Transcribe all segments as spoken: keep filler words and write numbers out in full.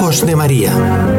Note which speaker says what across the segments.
Speaker 1: ojos de María.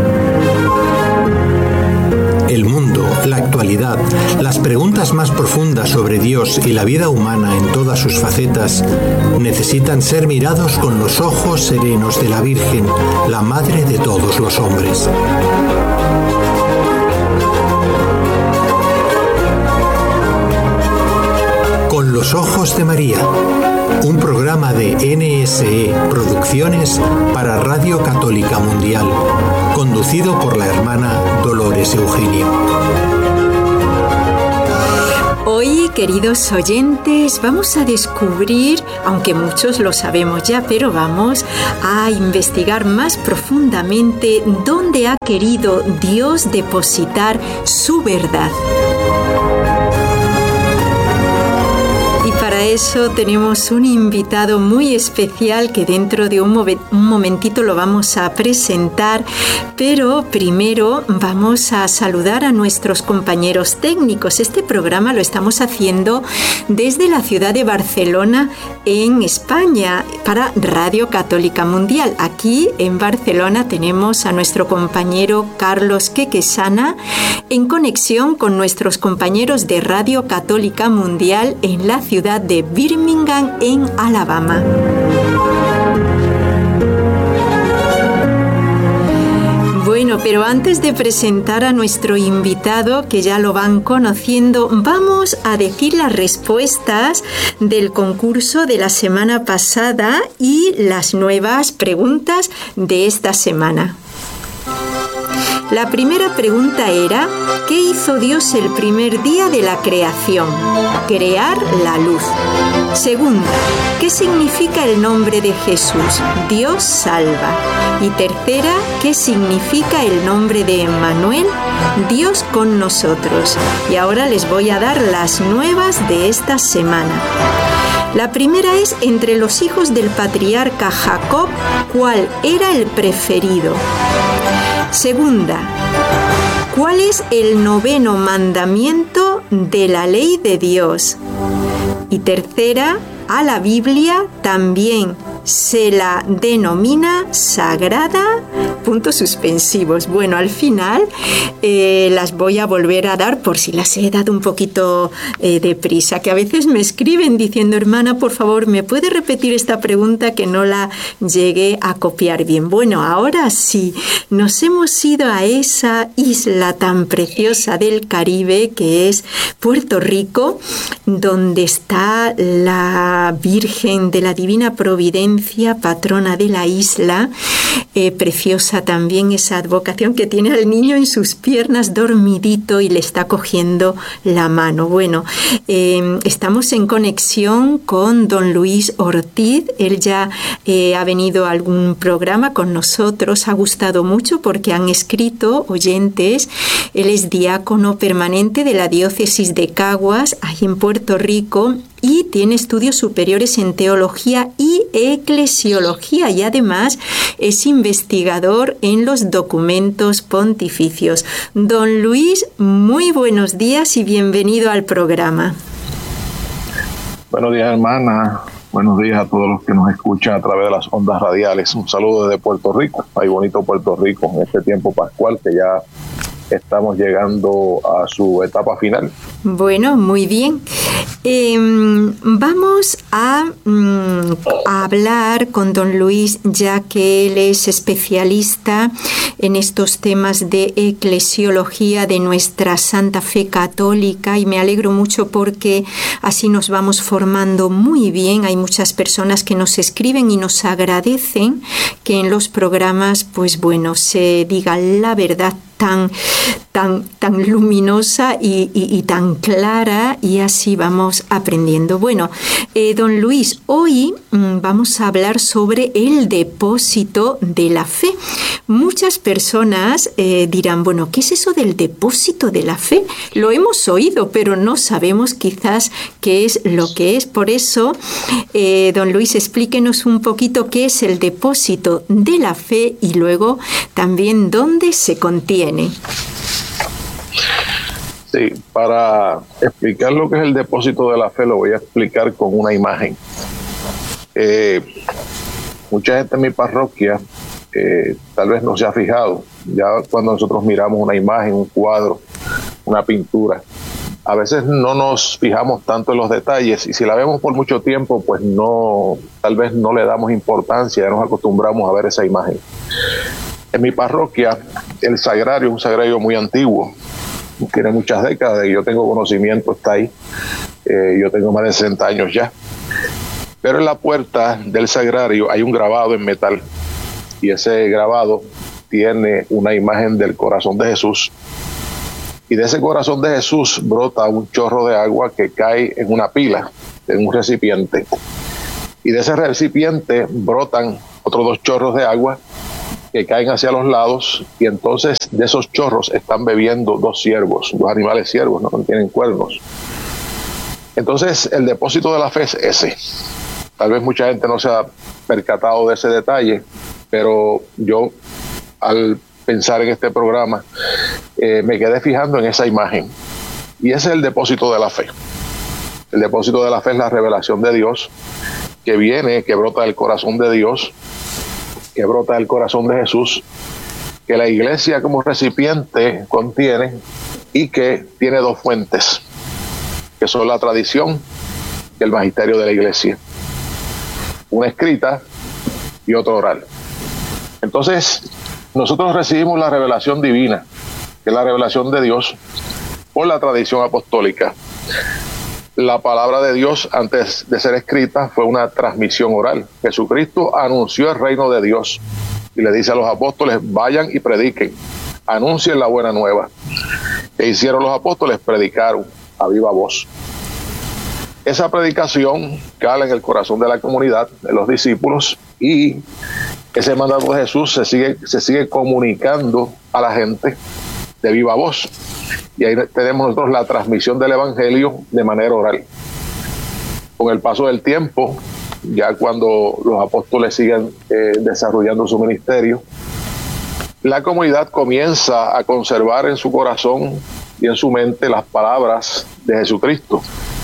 Speaker 1: El mundo, la actualidad, las preguntas más profundas sobre Dios y la vida humana en todas sus facetas necesitan ser mirados con los ojos serenos de la Virgen, la Madre de todos los hombres. Con los ojos de María, un programa de N S E Producciones para Radio Católica Mundial, conducido por la hermana Dolores Eugenio.
Speaker 2: Hoy, queridos oyentes, vamos a descubrir, aunque muchos lo sabemos ya, pero vamos a investigar más profundamente dónde ha querido Dios depositar su verdad. Para eso tenemos un invitado muy especial que dentro de un, momen- un momentito lo vamos a presentar, pero primero vamos a saludar a nuestros compañeros técnicos. Este programa lo estamos haciendo desde la ciudad de Barcelona, en España, para Radio Católica Mundial. Aquí en Barcelona tenemos a nuestro compañero Carlos Quequesana en conexión con nuestros compañeros de Radio Católica Mundial en la ciudad de Birmingham, en Alabama. Bueno, pero antes de presentar a nuestro invitado, que ya lo van conociendo, vamos a decir las respuestas del concurso de la semana pasada y las nuevas preguntas de esta semana. La primera pregunta era, ¿qué hizo Dios el primer día de la creación? Crear la luz. Segunda, ¿qué significa el nombre de Jesús? Dios salva. Y tercera, ¿qué significa el nombre de Emmanuel? Dios con nosotros. Y ahora les voy a dar las nuevas de esta semana. La primera es, entre los hijos del patriarca Jacob, ¿cuál era el preferido? Segunda, ¿cuál es el noveno mandamiento de la ley de Dios? Y tercera, a la Biblia también se la denomina sagrada, puntos suspensivos. Bueno, al final eh, las voy a volver a dar por si las he dado un poquito eh, deprisa, que a veces me escriben diciendo, hermana, por favor, ¿me puede repetir esta pregunta que no la llegué a copiar bien? Bueno, ahora sí, nos hemos ido a esa isla tan preciosa del Caribe que es Puerto Rico, donde está la Virgen de la Divina Providencia, patrona de la isla. Eh, preciosa también esa advocación que tiene al niño en sus piernas dormidito y le está cogiendo la mano. Bueno, eh, estamos en conexión con don Luis Ortiz. Él ya eh, ha venido a algún programa con nosotros, ha gustado mucho porque han escrito oyentes. Él es diácono permanente de la diócesis de Caguas, ahí en Puerto Rico, y tiene estudios superiores en teología y eclesiología, y además es investigador en los documentos pontificios. Don Luis, muy buenos días y bienvenido al programa.
Speaker 3: Buenos días, hermana. Buenos días a todos los que nos escuchan a través de las ondas radiales. Un saludo desde Puerto Rico, ahí bonito Puerto Rico, en este tiempo pascual que ya estamos llegando a su etapa final.
Speaker 2: Bueno, muy bien. Eh, vamos a, mm, a hablar con don Luis, ya que él es especialista en estos temas de eclesiología de nuestra Santa Fe Católica, y me alegro mucho porque así nos vamos formando muy bien. Hay muchas personas que nos escriben y nos agradecen que en los programas, pues bueno, se diga la verdad tan, tan, tan luminosa y, y, y tan clara, y así vamos aprendiendo. Bueno, eh, don Luis, hoy mmm, vamos a hablar sobre el depósito de la fe. Muchas personas eh, dirán, bueno, ¿qué es eso del depósito de la fe? Lo hemos oído, pero no sabemos quizás qué es lo que es. Por eso, eh, don Luis, explíquenos un poquito qué es el depósito de la fe y luego también dónde se contiene.
Speaker 3: Sí, para explicar lo que es el depósito de la fe, lo voy a explicar con una imagen. Eh, mucha gente en mi parroquia eh, tal vez no se ha fijado. Ya cuando nosotros miramos una imagen, un cuadro, una pintura, a veces no nos fijamos tanto en los detalles, y si la vemos por mucho tiempo, pues no, tal vez no le damos importancia, ya nos acostumbramos a ver esa imagen. En mi parroquia, el sagrario es un sagrario muy antiguo, tiene muchas décadas, y yo tengo conocimiento, está ahí, eh, yo tengo más de sesenta años ya, pero en la puerta del sagrario hay un grabado en metal, y ese grabado tiene una imagen del corazón de Jesús, y de ese corazón de Jesús brota un chorro de agua que cae en una pila, en un recipiente, y de ese recipiente brotan otros dos chorros de agua que caen hacia los lados, y entonces de esos chorros están bebiendo dos ciervos, dos animales ciervos, no tienen cuernos. Entonces el depósito de la fe es ese. Tal vez mucha gente no se ha percatado de ese detalle, pero yo, al pensar en este programa, eh, me quedé fijando en esa imagen, y ese es el depósito de la fe. El depósito de la fe es la revelación de Dios que viene, que brota del corazón de Dios, que brota del corazón de Jesús, que la iglesia como recipiente contiene, y que tiene dos fuentes, que son la tradición y el magisterio de la iglesia, una escrita y otra oral. Entonces nosotros recibimos la revelación divina, que es la revelación de Dios, por la tradición apostólica. La palabra de Dios, antes de ser escrita, fue una transmisión oral. Jesucristo anunció el reino de Dios y le dice a los apóstoles: vayan y prediquen, anuncien la buena nueva. ¿Qué hicieron los apóstoles? Predicaron a viva voz. Esa predicación cala en el corazón de la comunidad, de los discípulos, y ese mandato de Jesús se sigue, se sigue comunicando a la gente de viva voz. Y ahí tenemos nosotros la transmisión del evangelio de manera oral. Con el paso del tiempo, ya cuando los apóstoles siguen eh, desarrollando su ministerio, la comunidad comienza a conservar en su corazón y en su mente las palabras de Jesucristo.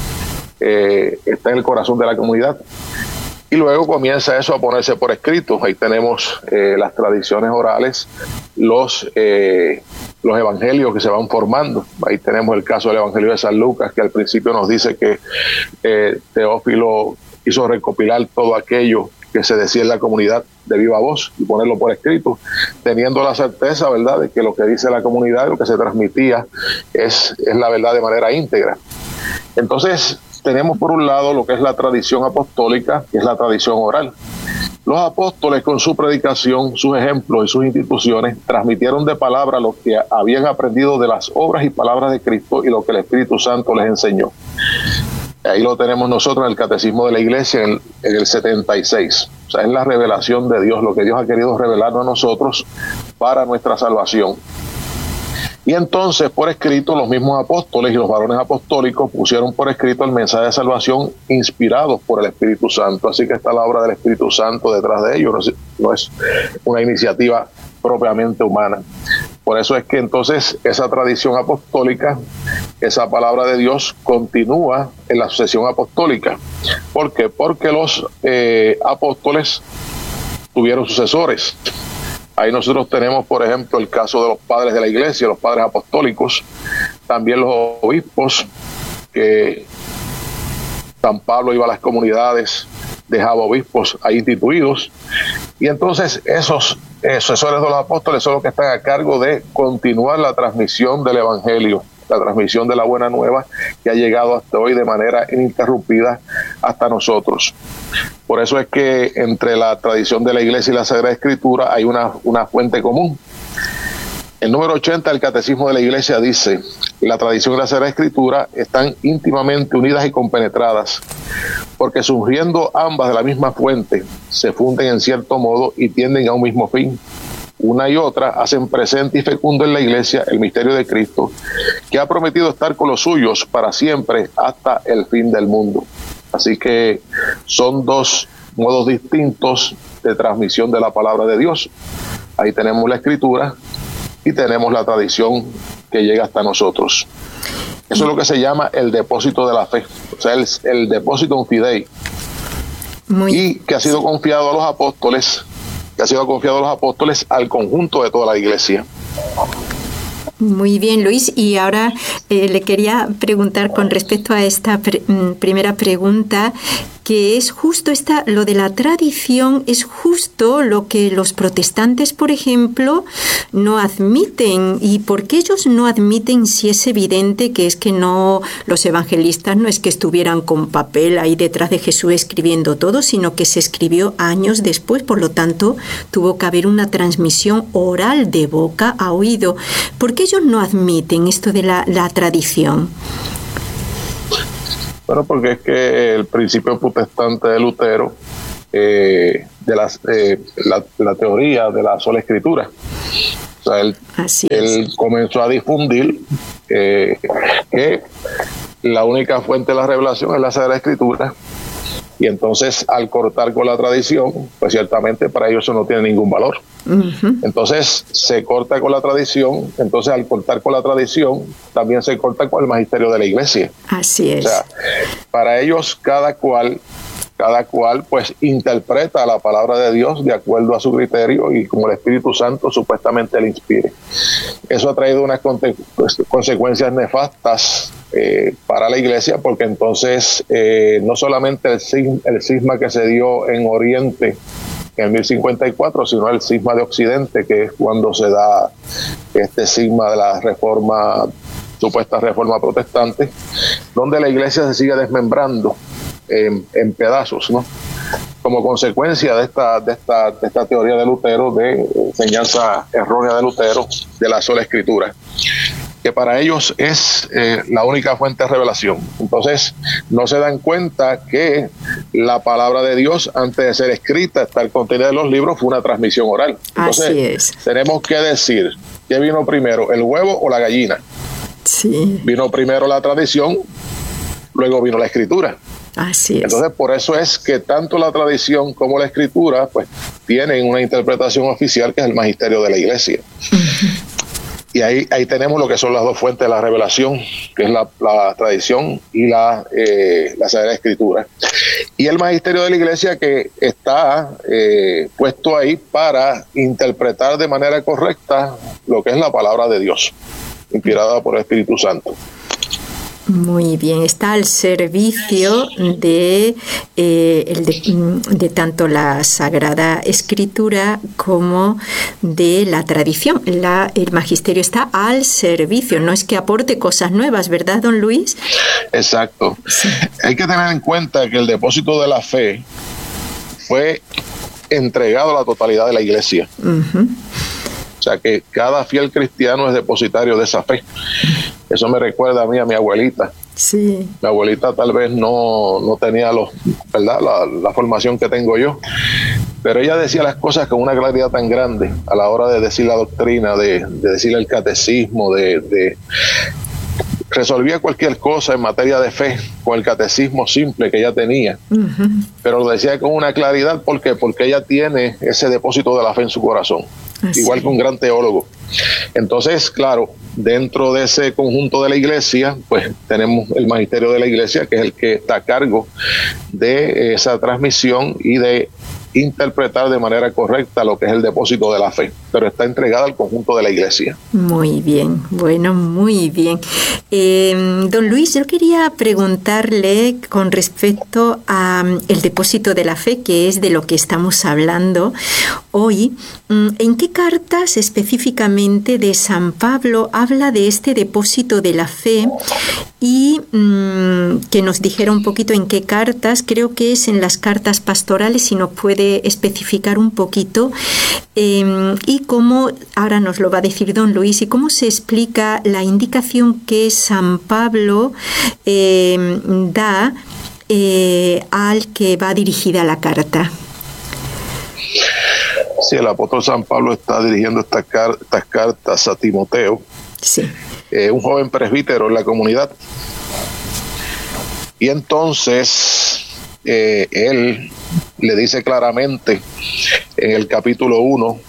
Speaker 3: Eh, está en el corazón de la comunidad. Y luego comienza eso a ponerse por escrito. Ahí tenemos eh, las tradiciones orales, los, eh, los evangelios que se van formando. Ahí tenemos el caso del Evangelio de San Lucas, que al principio nos dice que eh, Teófilo hizo recopilar todo aquello que se decía en la comunidad de viva voz y ponerlo por escrito, teniendo la certeza, ¿verdad?, de que lo que dice la comunidad, lo que se transmitía, es, es la verdad de manera íntegra. Entonces, tenemos por un lado lo que es la tradición apostólica, que es la tradición oral. Los apóstoles, con su predicación, sus ejemplos y sus instituciones, transmitieron de palabra lo que habían aprendido de las obras y palabras de Cristo y lo que el Espíritu Santo les enseñó. Ahí lo tenemos nosotros en el Catecismo de la Iglesia, en el, en el setenta y seis. O sea, es la revelación de Dios, lo que Dios ha querido revelarnos a nosotros para nuestra salvación. Y entonces, por escrito, los mismos apóstoles y los varones apostólicos pusieron por escrito el mensaje de salvación inspirados por el Espíritu Santo. Así que está la obra del Espíritu Santo detrás de ellos, no es, no es una iniciativa propiamente humana. Por eso es que entonces esa tradición apostólica, esa palabra de Dios, continúa en la sucesión apostólica. ¿Por qué? Porque los eh, apóstoles tuvieron sucesores. Ahí nosotros tenemos, por ejemplo, el caso de los padres de la iglesia, los padres apostólicos, también los obispos, que San Pablo iba a las comunidades, dejaba obispos ahí instituidos, y entonces esos sucesores de los apóstoles son los que están a cargo de continuar la transmisión del evangelio, la transmisión de la buena nueva que ha llegado hasta hoy de manera ininterrumpida hasta nosotros. Por eso es que entre la tradición de la Iglesia y la Sagrada Escritura hay una, una fuente común. El número ochenta del Catecismo de la Iglesia dice: la tradición y la Sagrada Escritura están íntimamente unidas y compenetradas, porque surgiendo ambas de la misma fuente, se funden en cierto modo y tienden a un mismo fin. Una y otra hacen presente y fecundo en la Iglesia el misterio de Cristo, que ha prometido estar con los suyos para siempre hasta el fin del mundo. Así que son dos modos distintos de transmisión de la palabra de Dios. Ahí tenemos la Escritura y tenemos la tradición que llega hasta nosotros. Eso es lo que se llama el depósito de la fe, o sea, el, el depósito fidei, Muy y que ha sido confiado a los apóstoles que ha sido confiado a los apóstoles al conjunto de toda la iglesia.
Speaker 2: Muy bien, Luis. Y ahora eh, le quería preguntar con respecto a esta pre- primera pregunta, que es justo esta, lo de la tradición, es justo lo que los protestantes, por ejemplo, no admiten. ¿Y por qué ellos no admiten si es evidente que es que no, los evangelistas no es que estuvieran con papel ahí detrás de Jesús escribiendo todo, sino que se escribió años después, por lo tanto, tuvo que haber una transmisión oral de boca a oído? ¿Por qué ellos no admiten esto de la, la tradición?
Speaker 3: Bueno, porque es que el principio protestante de Lutero, eh, de las, eh, la, la teoría de la sola escritura, o sea, él, él comenzó a difundir eh, que la única fuente de la revelación es la Sagrada Escritura, y entonces al cortar con la tradición, pues ciertamente para ellos eso no tiene ningún valor. Uh-huh. Entonces se corta con la tradición, entonces al cortar con la tradición también se corta con el magisterio de la iglesia.
Speaker 2: Así es.
Speaker 3: O sea, para ellos cada cual, cada cual pues interpreta la palabra de Dios de acuerdo a su criterio y como el Espíritu Santo supuestamente le inspire. Eso ha traído unas conte- pues, consecuencias nefastas Eh, para la iglesia, porque entonces eh, no solamente el, cis- el cisma que se dio en Oriente en mil cincuenta y cuatro, sino el cisma de Occidente, que es cuando se da este cisma de la reforma, supuesta reforma protestante, donde la iglesia se sigue desmembrando en, en pedazos, ¿no? Como consecuencia de esta, de esta, de esta teoría de Lutero, de enseñanza errónea de Lutero, de la sola escritura, que para ellos es eh, la única fuente de revelación. Entonces no se dan cuenta que la palabra de Dios, antes de ser escrita, estar contenida en los libros, fue una transmisión oral. Entonces,
Speaker 2: así es.
Speaker 3: Tenemos que decir, ¿qué vino primero, el huevo o la gallina?
Speaker 2: Sí.
Speaker 3: Vino primero la tradición, luego vino la escritura.
Speaker 2: Así es.
Speaker 3: Entonces, por eso es que tanto la tradición como la escritura pues tienen una interpretación oficial, que es el magisterio de la iglesia. Uh-huh. Y ahí, ahí tenemos lo que son las dos fuentes de la revelación, que es la, la tradición y la, eh, la Sagrada Escritura. Y el magisterio de la iglesia, que está eh, puesto ahí para interpretar de manera correcta lo que es la palabra de Dios, inspirada por el Espíritu Santo.
Speaker 2: Muy bien, está al servicio de, eh, el de, de tanto la Sagrada Escritura como de la tradición. La, el magisterio está al servicio, no es que aporte cosas nuevas, ¿verdad, don Luis?
Speaker 3: Exacto. Sí. Hay que tener en cuenta que el depósito de la fe fue entregado a la totalidad de la iglesia. Uh-huh. O sea que cada fiel cristiano es depositario de esa fe. Eso me recuerda a mí, a mi abuelita.
Speaker 2: Sí.
Speaker 3: Mi abuelita tal vez no, no tenía los, ¿verdad? La, la formación que tengo yo, pero ella decía las cosas con una claridad tan grande a la hora de decir la doctrina, de, de decir el catecismo, de, de resolvía cualquier cosa en materia de fe con el catecismo simple que ella tenía. Uh-huh. Pero lo decía con una claridad. ¿Por qué? Porque ella tiene ese depósito de la fe en su corazón. Así. Igual que un gran teólogo. Entonces, claro, dentro de ese conjunto de la iglesia, pues tenemos el magisterio de la iglesia, que es el que está a cargo de esa transmisión y de interpretar de manera correcta lo que es el depósito de la fe, pero está entregada al conjunto de la iglesia.
Speaker 2: Muy bien, bueno, muy bien. Eh, don Luis, yo quería preguntarle con respecto a um, el depósito de la fe, que es de lo que estamos hablando hoy. ¿En qué cartas específicamente de San Pablo habla de este depósito de la fe? Y um, que nos dijera un poquito en qué cartas, creo que es en las cartas pastorales, si nos puede especificar un poquito, eh, y cómo, ahora nos lo va a decir don Luis, y cómo se explica la indicación que San Pablo eh, da eh, al que va dirigida la carta.
Speaker 3: Sí, el apóstol San Pablo está dirigiendo estas, car- estas cartas a Timoteo,
Speaker 2: sí.
Speaker 3: eh, un joven presbítero en la comunidad. Y entonces eh, él le dice claramente en el capítulo uno,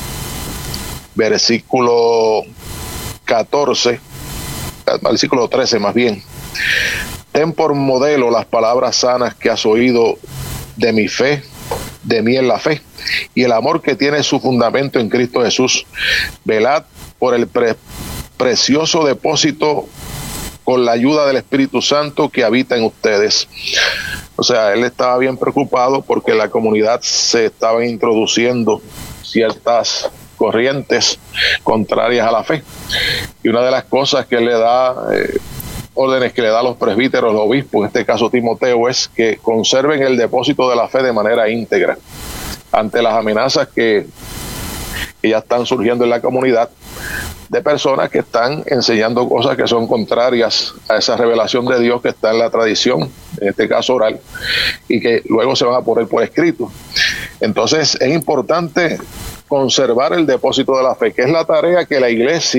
Speaker 3: versículo catorce, versículo trece más bien: ten por modelo las palabras sanas que has oído de mi fe, de mí en la fe, y el amor que tiene su fundamento en Cristo Jesús. Velad por el pre- precioso depósito con la ayuda del Espíritu Santo que habita en ustedes. O sea, él estaba bien preocupado porque en la comunidad se estaban introduciendo ciertas corrientes contrarias a la fe. Y una de las cosas que él le da, eh, órdenes que le da a los presbíteros, los obispos, en este caso Timoteo, es que conserven el depósito de la fe de manera íntegra ante las amenazas que, que ya están surgiendo en la comunidad de personas que están enseñando cosas que son contrarias a esa revelación de Dios que está en la tradición, en este caso oral, y que luego se van a poner por escrito. Entonces es importante conservar el depósito de la fe, que es la tarea que la iglesia